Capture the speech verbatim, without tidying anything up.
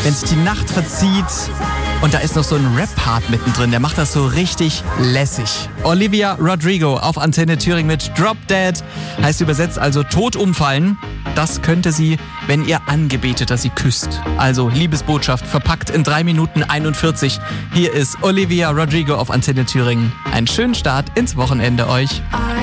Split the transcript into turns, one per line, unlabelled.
wenn sich die Nacht verzieht und da ist noch so ein Rap-Part mittendrin, der macht das so richtig lässig. Olivia Rodrigo auf Antenne Thüringen mit Drop Dead, heißt übersetzt also tot umfallen. Das könnte sie, wenn ihr Angebeteter sie küsst. Also Liebesbotschaft verpackt in drei Minuten einundvierzig. Hier ist Olivia Rodrigo auf Antenne Thüringen. Einen schönen Start ins Wochenende euch.